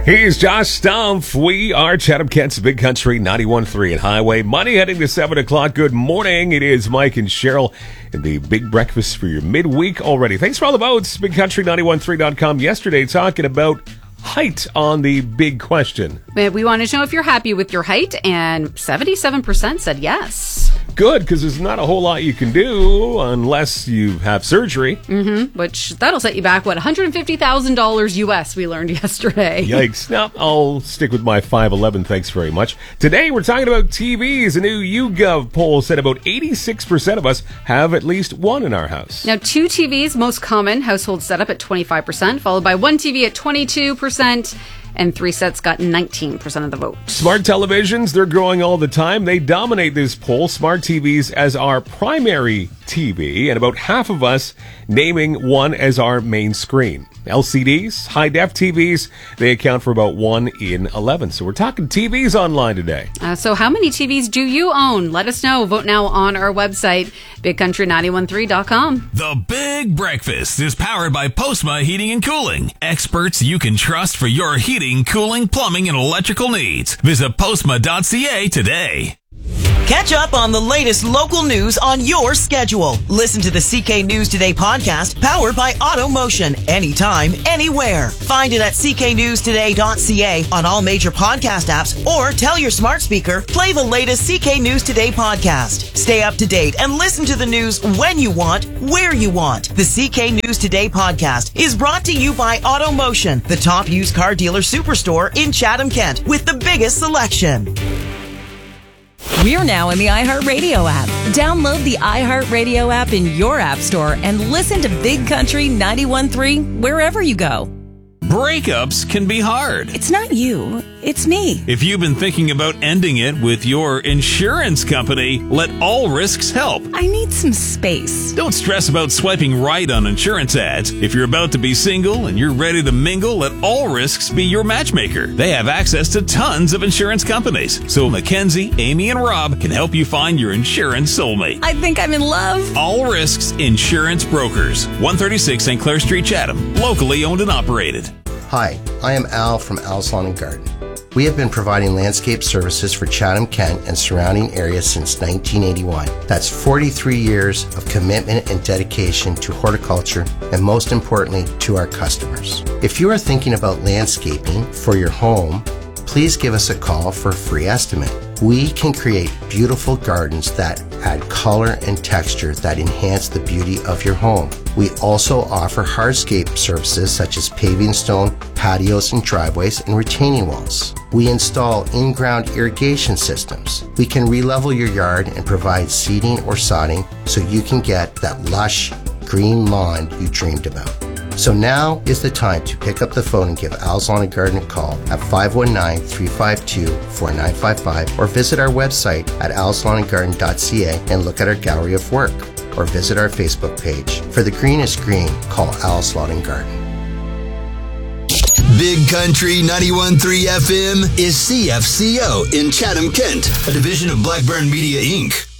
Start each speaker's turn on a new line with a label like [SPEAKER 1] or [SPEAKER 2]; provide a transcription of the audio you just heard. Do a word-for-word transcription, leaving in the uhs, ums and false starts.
[SPEAKER 1] He's Josh Stumpf. We are Chatham Kent's Big Country ninety-one point three and Highway Money heading to seven o'clock. Good morning. It is Mike and Cheryl in the big breakfast for your midweek already. Thanks for all the votes. big country nine one three dot com yesterday talking about height on the big question.
[SPEAKER 2] We wanted to know if you're happy with your height, and seventy-seven percent said yes.
[SPEAKER 1] Good, because there's not a whole lot you can do unless you have surgery.
[SPEAKER 2] Mm-hmm, which that'll set you back, what, one hundred fifty thousand dollars U S we learned yesterday.
[SPEAKER 1] Yikes. Now, I'll stick with my five eleven, thanks very much. Today, we're talking about T Vs. A new YouGov poll said about eighty-six percent of us have at least one in our house.
[SPEAKER 2] Now, two T Vs, most common household setup at twenty-five percent, followed by one T V at twenty-two percent. And three sets got nineteen percent of the vote.
[SPEAKER 1] Smart televisions, they're growing all the time. They dominate this poll. Smart T Vs as our primary T V, and about half of us naming one as our main screen. L C Ds, high-def T Vs, they account for about one in eleven. So we're talking T Vs online today.
[SPEAKER 2] Uh, so how many T Vs do you own? Let us know. Vote now on our website, big country nine one three dot com.
[SPEAKER 3] The Big Breakfast is powered by Postma Heating and Cooling. Experts you can trust for your heating, cooling, plumbing, and electrical needs. Visit postma dot c a today.
[SPEAKER 4] Catch up on the latest local news on your schedule. Listen to the C K News Today podcast, powered by AutoMotion, anytime, anywhere. Find it at c k news today dot c a on all major podcast apps, or tell your smart speaker, play the latest C K News Today podcast. Stay up to date and listen to the news when you want, where you want. The C K News Today podcast is brought to you by AutoMotion, the top used car dealer superstore in Chatham, Kent, with the biggest selection.
[SPEAKER 5] We're now in the iHeartRadio app. Download the iHeartRadio app in your app store and listen to Big Country ninety-one point three wherever you go.
[SPEAKER 3] Breakups can be hard.
[SPEAKER 5] It's not you, it's me.
[SPEAKER 3] If you've been thinking about ending it with your insurance company, let All Risks help.
[SPEAKER 5] I need some space.
[SPEAKER 3] Don't stress about swiping right on insurance ads. If you're about to be single and you're ready to mingle, let All Risks be your matchmaker. They have access to tons of insurance companies. So Mackenzie, Amy, and Rob can help you find your insurance soulmate.
[SPEAKER 5] I think I'm in love.
[SPEAKER 3] All Risks Insurance Brokers. one thirty-six Saint Clair Street, Chatham. Locally owned and operated.
[SPEAKER 6] Hi, I am Al from Al's Lawn and Garden. We have been providing landscape services for Chatham, Kent, and surrounding areas since nineteen eighty-one. That's forty-three years of commitment and dedication to horticulture, and most importantly, to our customers. If you are thinking about landscaping for your home, please give us a call for a free estimate. We can create beautiful gardens that add color and texture that enhance the beauty of your home. We also offer hardscape services such as paving stone, patios and driveways, and retaining walls. We install in-ground irrigation systems. We can re-level your yard and provide seeding or sodding so you can get that lush green lawn you dreamed about. So now is the time to pick up the phone and give Al's Lawn and Garden a call at five one nine, three five two, four nine five five, or visit our website at als lawn and garden dot c a and look at our gallery of work, or visit our Facebook page. For the greenest green, call Al's Lawn and Garden.
[SPEAKER 7] Big Country ninety-one point three F M is C F C O in Chatham, Kent, a division of Blackburn Media, Incorporated